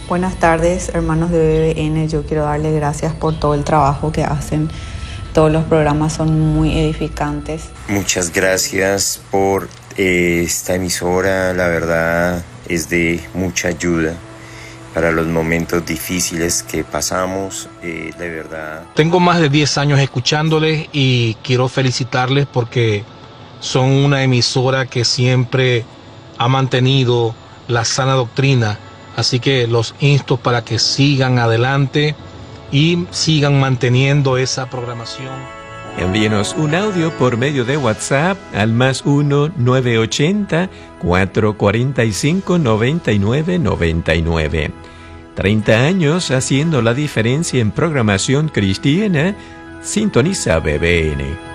Buenas tardes, hermanos de BBN. Yo quiero darles gracias por todo el trabajo que hacen. Todos los programas son muy edificantes. Muchas gracias por esta emisora. La verdad es de mucha ayuda para los momentos difíciles que pasamos. De verdad. Tengo más de 10 años escuchándoles y quiero felicitarles porque son una emisora que siempre ha mantenido la sana doctrina. Así que los insto para que sigan adelante y sigan manteniendo esa programación. Envíenos un audio por medio de WhatsApp al +1 980 445 9999. 30 años haciendo la diferencia en programación cristiana. Sintoniza BBN.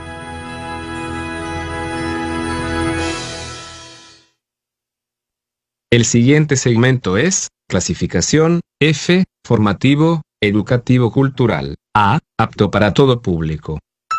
El siguiente segmento es clasificación F, formativo, educativo cultural. A, apto para todo público.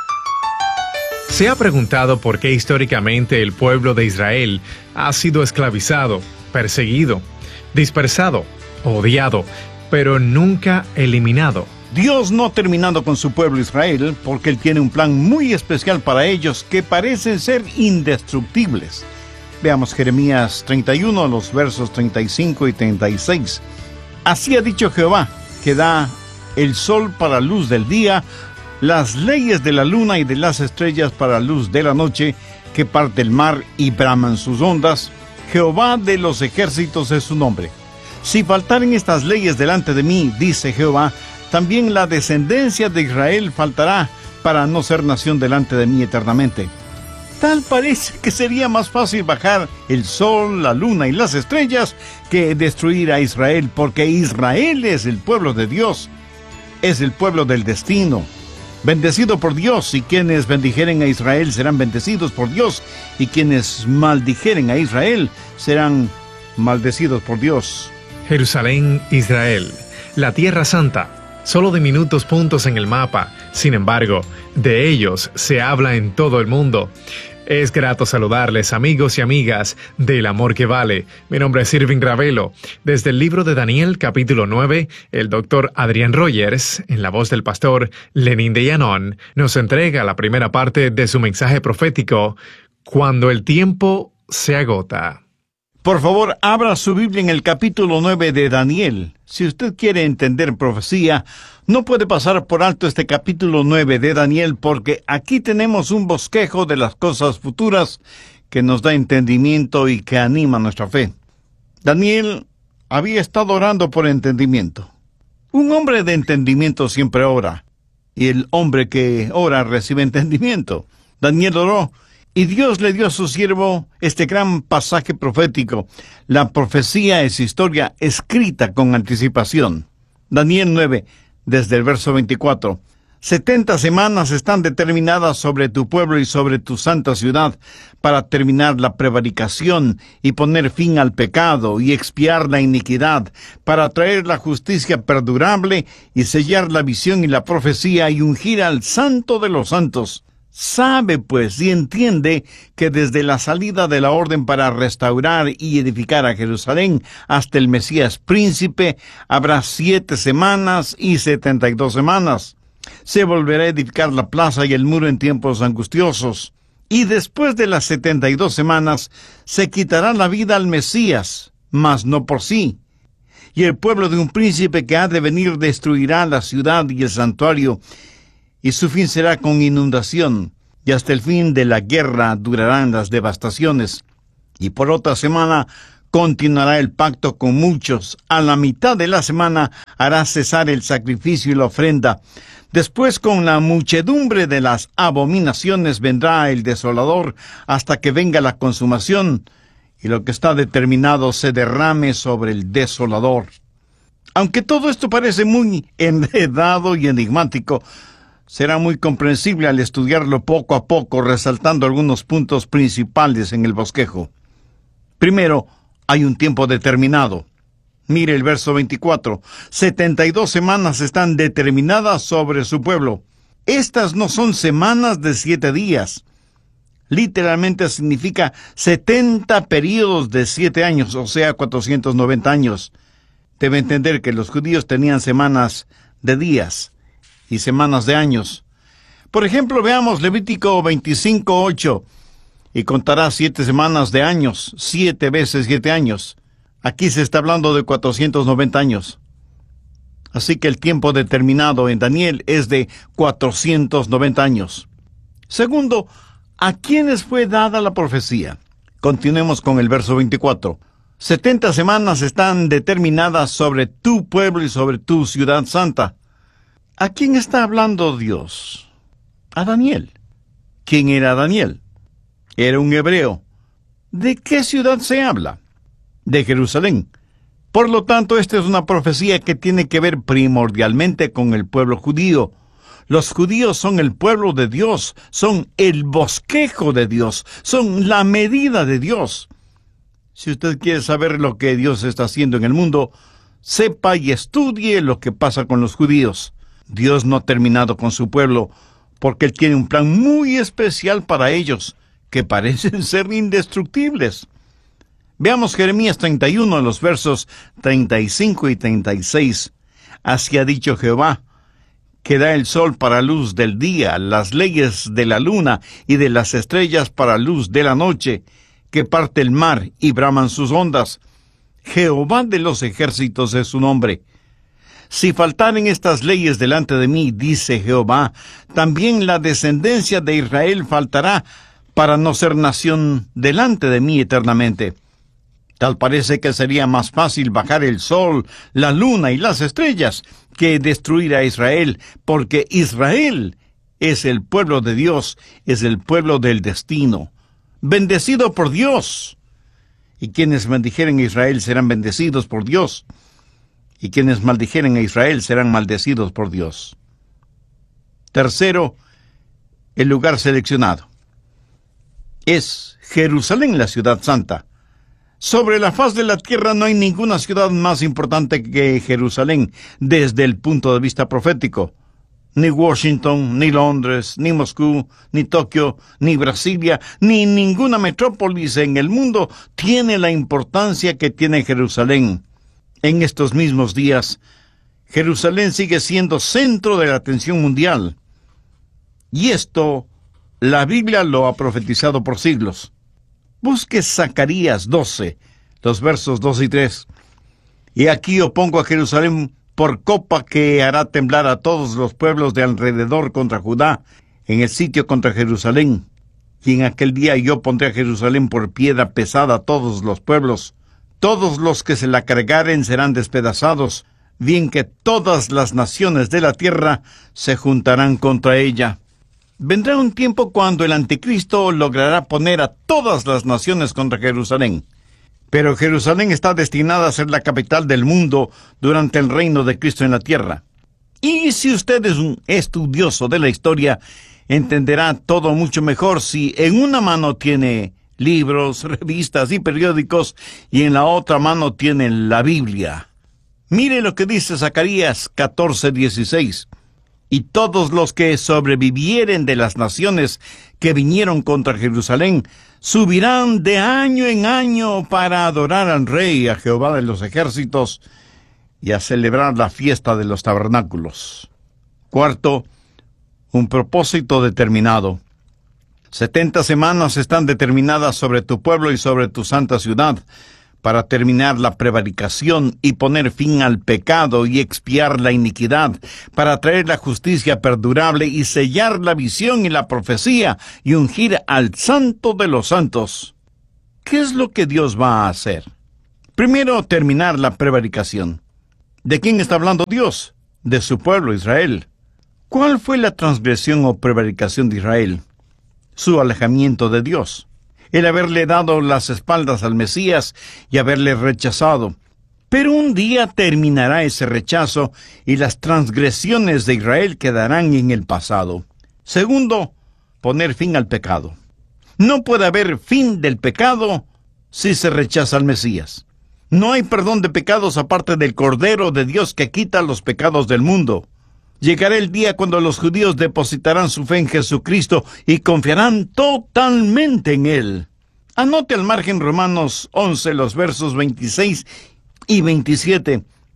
¿Se ha preguntado por qué históricamente el pueblo de Israel ha sido esclavizado, perseguido, dispersado, odiado, pero nunca eliminado? Dios no ha terminado con su pueblo Israel porque Él tiene un plan muy especial para ellos que parecen ser indestructibles. Veamos Jeremías 31, los versos 35 y 36. Así ha dicho Jehová, que da el sol para luz del día, las leyes de la luna y de las estrellas para luz de la noche, que parte el mar y braman sus ondas. Jehová de los ejércitos es su nombre. Si faltaren estas leyes delante de mí, dice Jehová, también la descendencia de Israel faltará para no ser nación delante de mí eternamente. Tal parece que sería más fácil bajar el sol, la luna y las estrellas que destruir a Israel, porque Israel es el pueblo de Dios, es el pueblo del destino, bendecido por Dios, y quienes bendijeren a Israel serán bendecidos por Dios, y quienes maldijeren a Israel serán maldecidos por Dios. Jerusalén, Israel, la Tierra Santa, solo diminutos puntos en el mapa. Sin embargo, de ellos se habla en todo el mundo. Es grato saludarles, amigos y amigas del amor que vale. Mi nombre es Irving Ravelo. Desde el libro de Daniel, capítulo 9, el doctor Adrián Rogers, en la voz del pastor Lenín de Llanón, nos entrega la primera parte de su mensaje profético, Cuando el tiempo se agota. Por favor, abra su Biblia en el capítulo 9 de Daniel. Si usted quiere entender profecía, no puede pasar por alto este capítulo 9 de Daniel, porque aquí tenemos un bosquejo de las cosas futuras que nos da entendimiento y que anima nuestra fe. Daniel había estado orando por entendimiento. Un hombre de entendimiento siempre ora, y el hombre que ora recibe entendimiento. Daniel oró, y Dios le dio a su siervo este gran pasaje profético. La profecía es historia escrita con anticipación. Daniel 9, desde el verso 24. 70 semanas están determinadas sobre tu pueblo y sobre tu santa ciudad para terminar la prevaricación y poner fin al pecado y expiar la iniquidad, para traer la justicia perdurable y sellar la visión y la profecía y ungir al santo de los santos. Sabe, pues, y entiende que desde la salida de la orden para restaurar y edificar a Jerusalén hasta el Mesías príncipe, habrá 7 semanas y 72 semanas. Se volverá a edificar la plaza y el muro en tiempos angustiosos. Y después de las 72 semanas, se quitará la vida al Mesías, mas no por sí. Y el pueblo de un príncipe que ha de venir destruirá la ciudad y el santuario, y su fin será con inundación, y hasta el fin de la guerra durarán las devastaciones. Y por otra semana continuará el pacto con muchos. A la mitad de la semana hará cesar el sacrificio y la ofrenda. Después, con la muchedumbre de las abominaciones, vendrá el desolador hasta que venga la consumación, y lo que está determinado se derrame sobre el desolador. Aunque todo esto parece muy enredado y enigmático, será muy comprensible al estudiarlo poco a poco, resaltando algunos puntos principales en el bosquejo. Primero, hay un tiempo determinado. Mire el verso 24. 72 semanas están determinadas sobre su pueblo. Estas no son semanas de 7 días. Literalmente significa 70 periodos de 7 años, o sea, 490 años. Debe entender que los judíos tenían semanas de días y semanas de años. Por ejemplo, veamos Levítico 25:8. Y contará 7 semanas de años, 7 veces 7 años. Aquí se está hablando de 490 años. Así que el tiempo determinado en Daniel es de 490 años. Segundo, ¿a quiénes fue dada la profecía? Continuemos con el verso 24. 70 semanas están determinadas sobre tu pueblo y sobre tu ciudad santa. ¿A quién está hablando Dios? A Daniel. ¿Quién era Daniel? Era un hebreo. ¿De qué ciudad se habla? De Jerusalén. Por lo tanto, esta es una profecía que tiene que ver primordialmente con el pueblo judío. Los judíos son el pueblo de Dios, son el bosquejo de Dios, son la medida de Dios. Si usted quiere saber lo que Dios está haciendo en el mundo, sepa y estudie lo que pasa con los judíos. Dios no ha terminado con su pueblo, porque Él tiene un plan muy especial para ellos, que parecen ser indestructibles. Veamos Jeremías 31, los versos 35 y 36. Así ha dicho Jehová, que da el sol para luz del día, las leyes de la luna y de las estrellas para luz de la noche, que parte el mar y braman sus ondas. Jehová de los ejércitos es su nombre. Si faltaren estas leyes delante de mí, dice Jehová, también la descendencia de Israel faltará, para no ser nación delante de mí eternamente. Tal parece que sería más fácil bajar el sol, la luna y las estrellas que destruir a Israel, porque Israel es el pueblo de Dios, es el pueblo del destino, bendecido por Dios. Y quienes bendijeren a Israel serán bendecidos por Dios, y quienes maldijeren a Israel serán maldecidos por Dios. Tercero, el lugar seleccionado. Es Jerusalén la ciudad santa. Sobre la faz de la tierra no hay ninguna ciudad más importante que Jerusalén desde el punto de vista profético. Ni Washington, ni Londres, ni Moscú, ni Tokio, ni Brasilia, ni ninguna metrópolis en el mundo tiene la importancia que tiene Jerusalén. En estos mismos días, Jerusalén sigue siendo centro de la atención mundial. Y esto la Biblia lo ha profetizado por siglos. Busque Zacarías 12, los versos 2 y 3. Y aquí yo pongo a Jerusalén por copa que hará temblar a todos los pueblos de alrededor contra Judá, en el sitio contra Jerusalén. Y en aquel día yo pondré a Jerusalén por piedra pesada a todos los pueblos. Todos los que se la cargaren serán despedazados, bien que todas las naciones de la tierra se juntarán contra ella. Vendrá un tiempo cuando el anticristo logrará poner a todas las naciones contra Jerusalén. Pero Jerusalén está destinada a ser la capital del mundo durante el reino de Cristo en la tierra. Y si usted es un estudioso de la historia, entenderá todo mucho mejor si en una mano tiene libros, revistas y periódicos, y en la otra mano tiene la Biblia. Mire lo que dice Zacarías 14:16. Y todos los que sobrevivieren de las naciones que vinieron contra Jerusalén subirán de año en año para adorar al Rey, a Jehová de los ejércitos, y a celebrar la fiesta de los tabernáculos. Cuarto, un propósito determinado. 70 semanas están determinadas sobre tu pueblo y sobre tu santa ciudad, para terminar la prevaricación y poner fin al pecado y expiar la iniquidad, para traer la justicia perdurable y sellar la visión y la profecía y ungir al Santo de los Santos. ¿Qué es lo que Dios va a hacer? Primero, terminar la prevaricación. ¿De quién está hablando Dios? De su pueblo Israel. ¿Cuál fue la transgresión o prevaricación de Israel? Su alejamiento de Dios. El haberle dado las espaldas al Mesías y haberle rechazado. Pero un día terminará ese rechazo y las transgresiones de Israel quedarán en el pasado. Segundo, poner fin al pecado. No puede haber fin del pecado si se rechaza al Mesías. No hay perdón de pecados aparte del Cordero de Dios que quita los pecados del mundo. Llegará el día cuando los judíos depositarán su fe en Jesucristo y confiarán totalmente en Él. Anote al margen Romanos 11, los versos 26 y 27.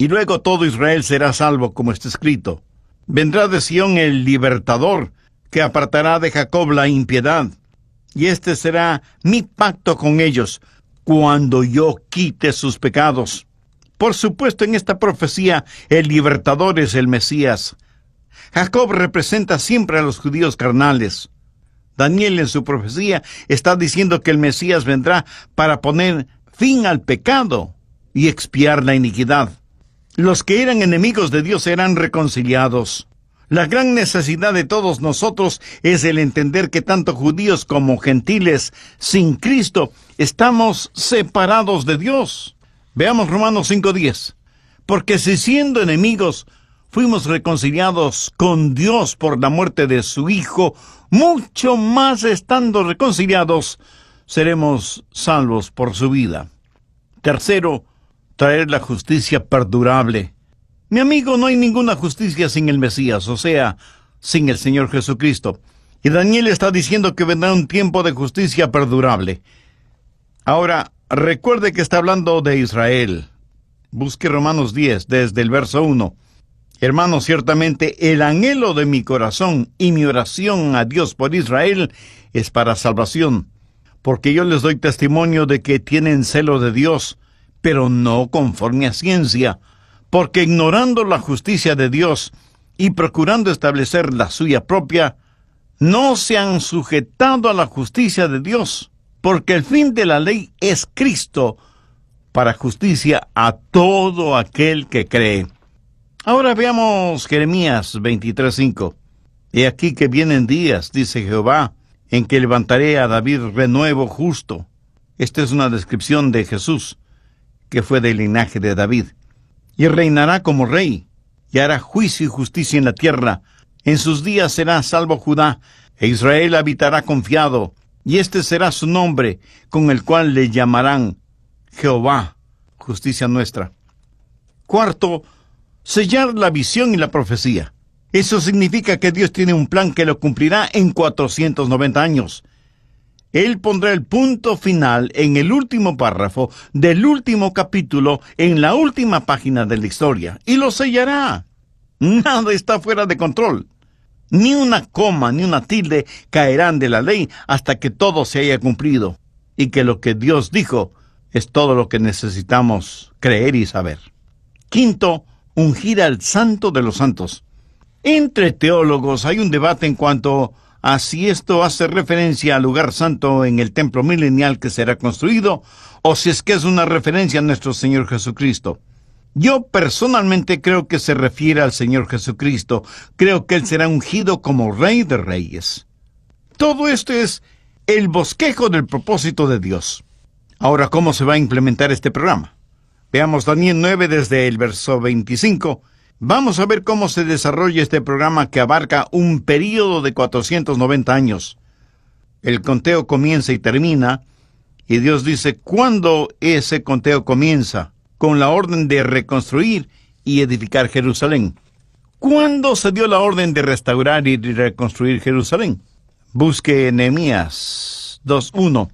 y luego todo Israel será salvo, como está escrito. Vendrá de Sión el libertador, que apartará de Jacob la impiedad, y este será mi pacto con ellos, cuando yo quite sus pecados. Por supuesto, en esta profecía, el libertador es el Mesías. Jacob representa siempre a los judíos carnales. Daniel en su profecía está diciendo que el Mesías vendrá para poner fin al pecado y expiar la iniquidad. Los que eran enemigos de Dios serán reconciliados. La gran necesidad de todos nosotros es el entender que tanto judíos como gentiles, sin Cristo, estamos separados de Dios. Veamos Romanos 5:10. Porque si siendo enemigos fuimos reconciliados con Dios por la muerte de su Hijo, mucho más estando reconciliados, seremos salvos por su vida. Tercero, traer la justicia perdurable. Mi amigo, no hay ninguna justicia sin el Mesías, o sea, sin el Señor Jesucristo. Y Daniel está diciendo que vendrá un tiempo de justicia perdurable. Ahora, recuerde que está hablando de Israel. Busque Romanos 10, desde el verso 1. Hermanos, ciertamente el anhelo de mi corazón y mi oración a Dios por Israel es para salvación, porque yo les doy testimonio de que tienen celo de Dios, pero no conforme a ciencia, porque ignorando la justicia de Dios y procurando establecer la suya propia, no se han sujetado a la justicia de Dios, porque el fin de la ley es Cristo, para justicia a todo aquel que cree. Ahora veamos Jeremías 23:5. He aquí que vienen días, dice Jehová, en que levantaré a David renuevo justo. Esta es una descripción de Jesús, que fue del linaje de David. Y reinará como rey, y hará juicio y justicia en la tierra. En sus días será salvo Judá, e Israel habitará confiado, y este será su nombre, con el cual le llamarán Jehová, justicia nuestra. Cuarto, sellar la visión y la profecía. Eso significa que Dios tiene un plan que lo cumplirá en 490 años. Él pondrá el punto final en el último párrafo del último capítulo, en la última página de la historia, y lo sellará. Nada está fuera de control. Ni una coma ni una tilde caerán de la ley hasta que todo se haya cumplido, y que lo que Dios dijo es todo lo que necesitamos creer y saber. Quinto, ungir al Santo de los Santos. Entre teólogos hay un debate en cuanto a si esto hace referencia al lugar santo en el templo milenial que será construido, o si es que es una referencia a nuestro Señor Jesucristo. Yo personalmente creo que se refiere al Señor Jesucristo. Creo que Él será ungido como Rey de Reyes. Todo esto es el bosquejo del propósito de Dios. Ahora, ¿cómo se va a implementar este programa? Veamos Daniel 9 desde el verso 25. Vamos a ver cómo se desarrolla este programa que abarca un período de 490 años. El conteo comienza y termina, y Dios dice cuándo ese conteo comienza, con la orden de reconstruir y edificar Jerusalén. ¿Cuándo se dio la orden de restaurar y reconstruir Jerusalén? Busque Nehemías 2:1.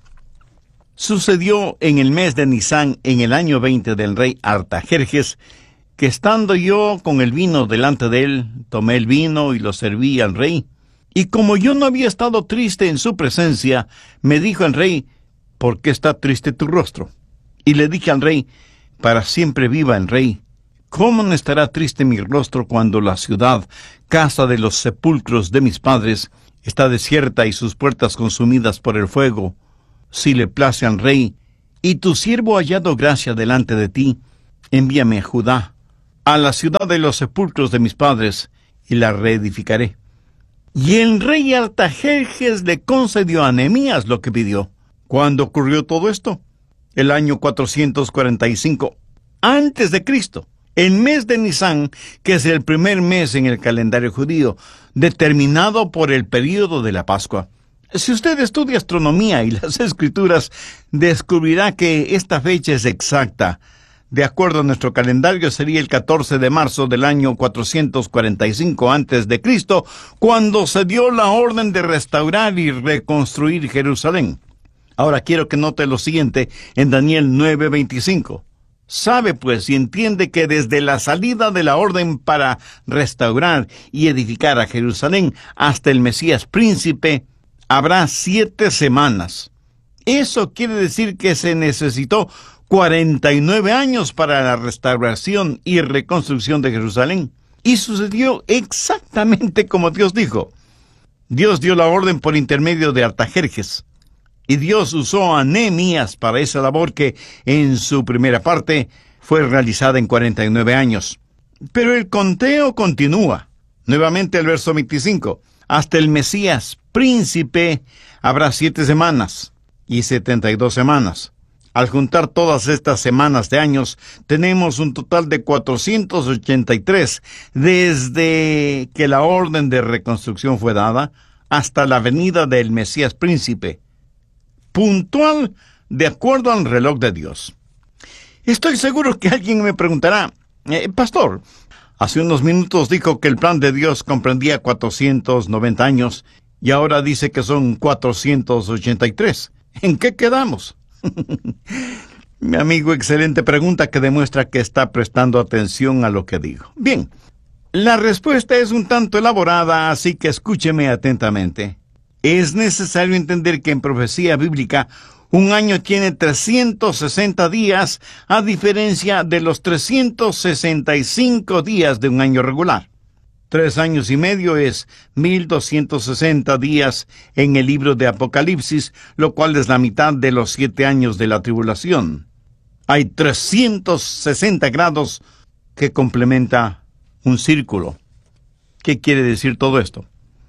Sucedió en el mes de Nisán, en el año 20 del rey Artajerjes, que estando yo con el vino delante de él, tomé el vino y lo serví al rey. Y como yo no había estado triste en su presencia, me dijo el rey, ¿por qué está triste tu rostro? Y le dije al rey, para siempre viva el rey. ¿Cómo no estará triste mi rostro cuando la ciudad, casa de los sepulcros de mis padres, está desierta y sus puertas consumidas por el fuego? Si le place al rey, y tu siervo ha hallado gracia delante de ti, envíame a Judá, a la ciudad de los sepulcros de mis padres, y la reedificaré. Y el rey Artajerjes le concedió a Nehemías lo que pidió. ¿Cuándo ocurrió todo esto? El año 445 antes de Cristo, el mes de Nisán, que es el primer mes en el calendario judío, determinado por el período de la Pascua. Si usted estudia astronomía y las escrituras, descubrirá que esta fecha es exacta. De acuerdo a nuestro calendario, sería el 14 de marzo del año 445 antes de Cristo, cuando se dio la orden de restaurar y reconstruir Jerusalén. Ahora quiero que note lo siguiente en Daniel 9:25. Sabe pues y entiende que desde la salida de la orden para restaurar y edificar a Jerusalén hasta el Mesías príncipe, habrá 7 semanas. Eso quiere decir que se necesitó 49 años para la restauración y reconstrucción de Jerusalén. Y sucedió exactamente como Dios dijo. Dios dio la orden por intermedio de Artajerjes. Y Dios usó a Nehemías para esa labor que, en su primera parte, fue realizada en 49 años. Pero el conteo continúa. Nuevamente el verso 25. Hasta el Mesías príncipe habrá 7 semanas y 72 semanas. Al juntar todas estas semanas de años, tenemos un total de 483 desde que la orden de reconstrucción fue dada hasta la venida del Mesías príncipe, puntual de acuerdo al reloj de Dios. Estoy seguro que alguien me preguntará, pastor, hace unos minutos dijo que el plan de Dios comprendía 490 años y ahora dice que son 483. ¿En qué quedamos? Mi amigo, excelente pregunta que demuestra que está prestando atención a lo que digo. Bien, la respuesta es un tanto elaborada, así que escúcheme atentamente. Es necesario entender que en profecía bíblica un año tiene 360 días, a diferencia de los 365 días de un año regular. 3 años y medio es 1260 días en el libro de Apocalipsis, lo cual es la mitad de los 7 años de la tribulación. Hay 360 grados que complementa un círculo. ¿Qué quiere decir todo esto?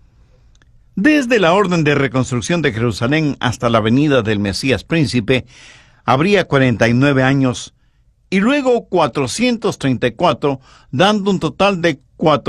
Desde la orden de reconstrucción de Jerusalén hasta la venida del Mesías príncipe, habría 49 años y luego 434, dando un total de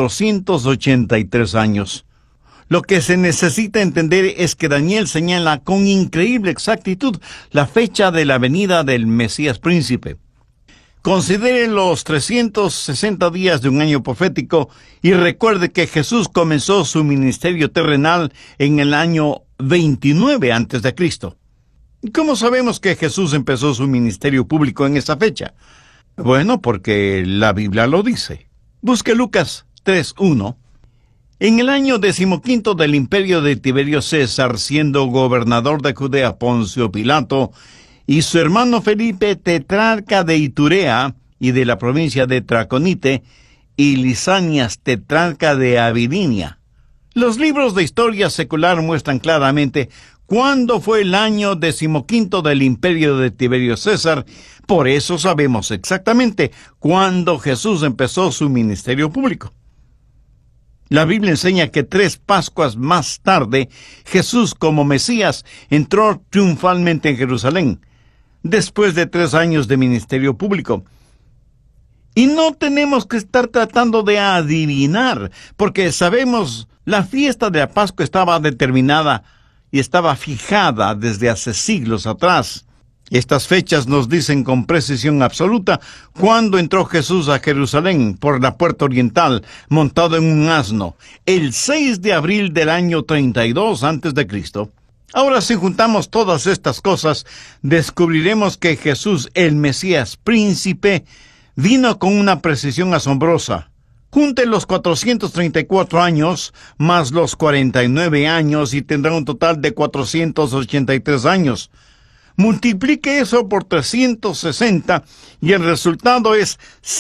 483 años. Lo que se necesita entender es que Daniel señala con increíble exactitud la fecha de la venida del Mesías príncipe. Considere los 360 días de un año profético y recuerde que Jesús comenzó su ministerio terrenal en el año 29 a.C. ¿Cómo sabemos que Jesús empezó su ministerio público en esa fecha? Bueno, porque la Biblia lo dice. Busque Lucas 3:1. En el año 15 del imperio de Tiberio César, siendo gobernador de Judea Poncio Pilato, y su hermano Felipe, tetrarca de Iturea y de la provincia de Traconite, y Lisanias, tetrarca de Abilinia. Los libros de historia secular muestran claramente cuándo fue el año 15 del imperio de Tiberio César. Por eso sabemos exactamente cuándo Jesús empezó su ministerio público. La Biblia enseña que 3 Pascuas más tarde, Jesús como Mesías entró triunfalmente en Jerusalén, después de 3 años de ministerio público. Y no tenemos que estar tratando de adivinar, porque sabemos la fiesta de la Pascua estaba determinada y estaba fijada desde hace siglos atrás. Estas fechas nos dicen con precisión absoluta cuándo entró Jesús a Jerusalén por la puerta oriental, montado en un asno, el 6 de abril del año 32 a.C. Ahora, si juntamos todas estas cosas, descubriremos que Jesús, el Mesías príncipe, vino con una precisión asombrosa. Junte los 434 años más los 49 años y tendrá un total de 483 años. Multiplique eso por 360 y el resultado es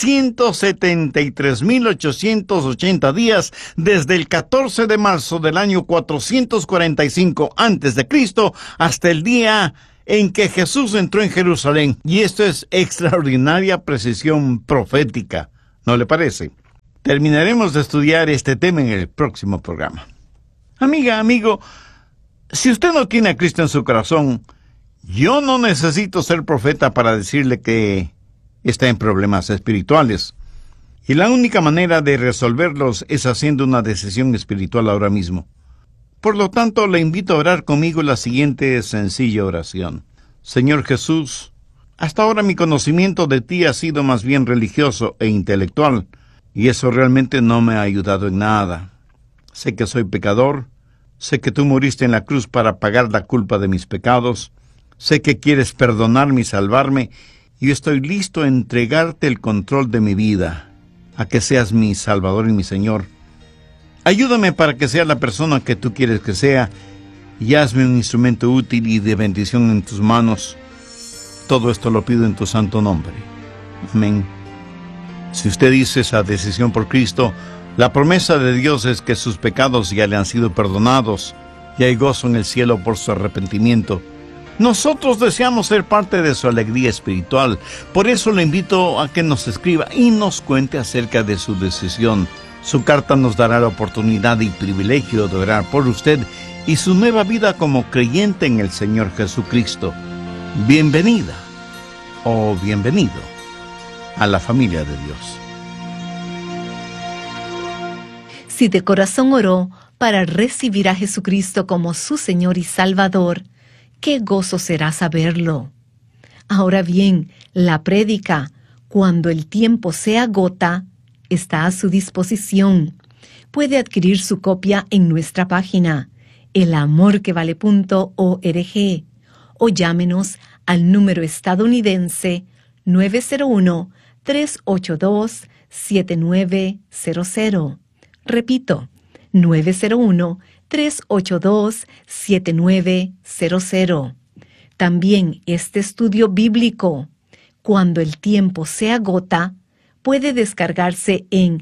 173.880 días desde el 14 de marzo del año 445 a.C. hasta el día en que Jesús entró en Jerusalén. Y esto es extraordinaria precisión profética, ¿no le parece? Terminaremos de estudiar este tema en el próximo programa. Amiga, amigo, si usted no tiene a Cristo en su corazón, yo no necesito ser profeta para decirle que está en problemas espirituales. Y la única manera de resolverlos es haciendo una decisión espiritual ahora mismo. Por lo tanto, le invito a orar conmigo la siguiente sencilla oración. Señor Jesús, hasta ahora mi conocimiento de ti ha sido más bien religioso e intelectual, y eso realmente no me ha ayudado en nada. Sé que soy pecador, sé que tú moriste en la cruz para pagar la culpa de mis pecados, sé que quieres perdonarme y salvarme, Yo estoy listo a entregarte el control de mi vida, a que seas mi Salvador y mi Señor. Ayúdame para que sea la persona que tú quieres que sea, y hazme un instrumento útil y de bendición en tus manos. Todo esto lo pido en tu santo nombre. Amén. Si usted hizo esa decisión por Cristo, la promesa de Dios es que sus pecados ya le han sido perdonados y hay gozo en el cielo por su arrepentimiento. Nosotros deseamos ser parte de su alegría espiritual. Por eso le invito a que nos escriba y nos cuente acerca de su decisión. Su carta nos dará la oportunidad y privilegio de orar por usted y su nueva vida como creyente en el Señor Jesucristo. Bienvenida o bienvenido a la familia de Dios. Si de corazón oró para recibir a Jesucristo como su Señor y Salvador, qué gozo será saberlo. Ahora bien, la prédica, cuando el tiempo se agota, está a su disposición. Puede adquirir su copia en nuestra página, elamorquevale.org, o llámenos al número estadounidense 901-382-7900. Repito, 901-382-7900. También este estudio bíblico, cuando el tiempo se agota, puede descargarse en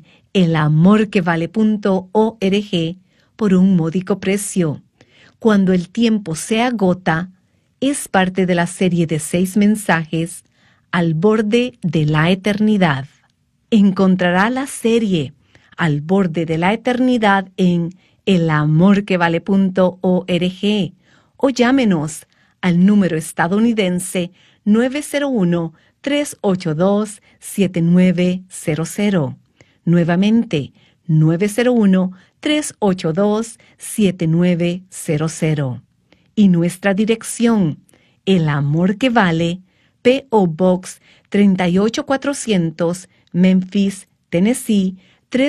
elamorquevale.org por un módico precio. Cuando el tiempo se agota, es parte de la serie de 6 mensajes Al borde de la eternidad. Encontrará la serie Al borde de la eternidad en elamorquevale.org o llámenos al número estadounidense 901-382-7900. Nuevamente, 901-382-7900. Y nuestra dirección, El Amor que Vale, P.O. Box 38400, Memphis, Tennessee,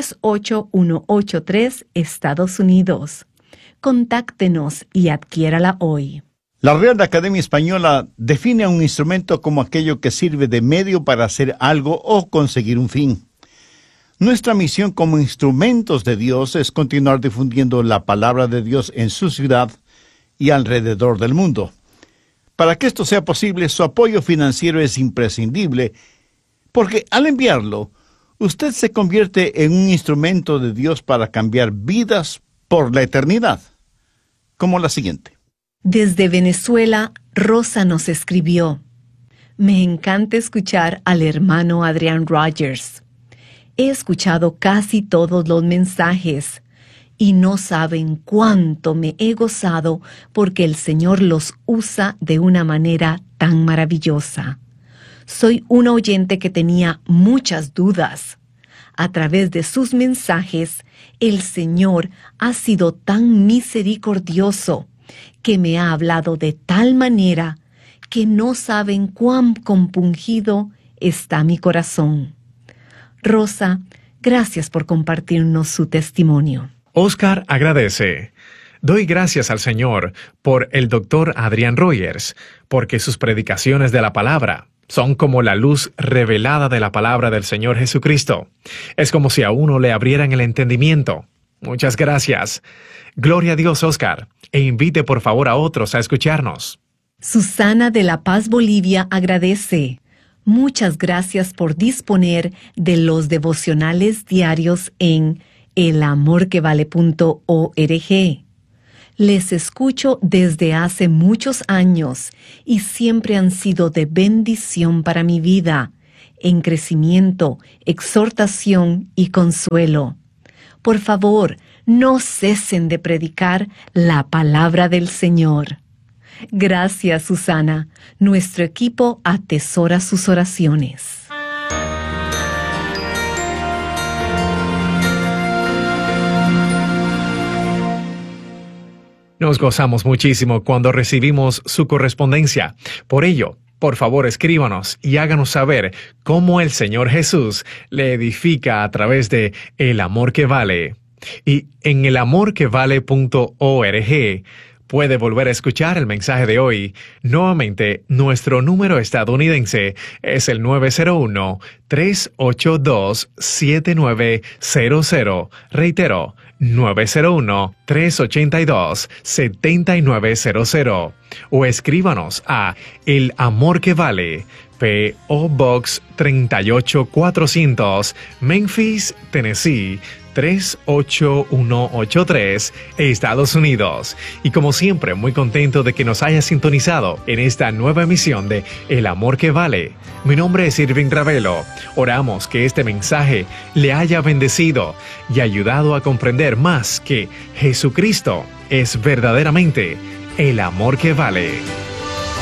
38183, Estados Unidos. Contáctenos y adquiérala hoy. La Real Academia Española define a un instrumento como aquello que sirve de medio para hacer algo o conseguir un fin. Nuestra misión como instrumentos de Dios es continuar difundiendo la palabra de Dios en su ciudad y alrededor del mundo. Para que esto sea posible, su apoyo financiero es imprescindible, porque al enviarlo, usted se convierte en un instrumento de Dios para cambiar vidas por la eternidad. Como la siguiente. Desde Venezuela, Rosa nos escribió: Me encanta escuchar al hermano Adrian Rogers. He escuchado casi todos los mensajes y no saben cuánto me he gozado porque el Señor los usa de una manera tan maravillosa. Soy una oyente que tenía muchas dudas. A través de sus mensajes, el Señor ha sido tan misericordioso que me ha hablado de tal manera que no saben cuán compungido está mi corazón. Rosa, gracias por compartirnos su testimonio. Oscar agradece. Doy gracias al Señor por el Dr. Adrian Rogers, porque sus predicaciones de la palabra son como la luz revelada de la palabra del Señor Jesucristo. Es como si a uno le abrieran el entendimiento. Muchas gracias. Gloria a Dios, Oscar, e invite por favor a otros a escucharnos. Susana de La Paz, Bolivia, agradece. Muchas gracias por disponer de los devocionales diarios en elamorquevale.org. Les escucho desde hace muchos años y siempre han sido de bendición para mi vida, en crecimiento, exhortación y consuelo. Por favor, no cesen de predicar la palabra del Señor. Gracias, Susana. Nuestro equipo atesora sus oraciones. Nos gozamos muchísimo cuando recibimos su correspondencia. Por ello, por favor, escríbanos y háganos saber cómo el Señor Jesús le edifica a través de El Amor que Vale. Y en elamorquevale.org puede volver a escuchar el mensaje de hoy. Nuevamente, nuestro número estadounidense es el 901-382-7900. Reitero, 901-382-7900. O escríbanos a El Amor que Vale, P.O. Box 38400, Memphis, Tennessee 38183, Estados Unidos. Y como siempre, muy contento de que nos haya sintonizado en esta nueva emisión de El Amor que Vale. Mi nombre es Irving Ravelo. Oramos que este mensaje le haya bendecido y ayudado a comprender más que Jesucristo es verdaderamente el amor que vale.